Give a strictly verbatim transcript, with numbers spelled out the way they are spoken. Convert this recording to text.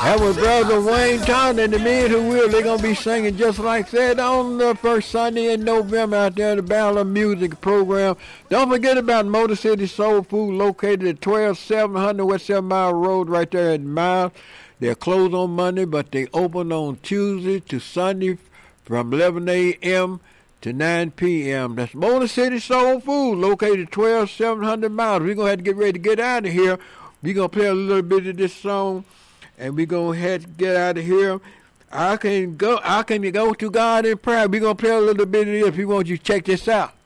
That was Brother Wayne Town and the Men Who Will. They're going to be singing just like that on the first Sunday in November out there at the Battle of Music program. Don't forget about Motor City Soul Food located at twelve seven hundred West seven Mile Road right there at Mile. They're closed on Monday, but they open on Tuesday to Sunday from eleven a.m. to nine p.m. That's Motor City Soul Food located at twelve seven hundred Miles. We're going to have to get ready to get out of here. We're going to play a little bit of this song. And we're going to have to get out of here. I can go I can go to God in prayer. We're going to play a little bit of this. We want you to check this out.